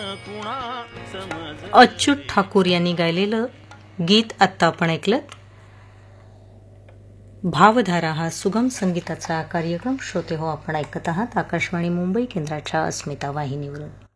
अच्युत ठाकूर यांनी गायलेलं गीत आत्ता आपण ऐकलं. भावधारा हा सुगम संगीताचा कार्यक्रम श्रोते हो आपण ऐकत आहात आकाशवाणी मुंबई केंद्राच्या अस्मिता वाहिनीवरून.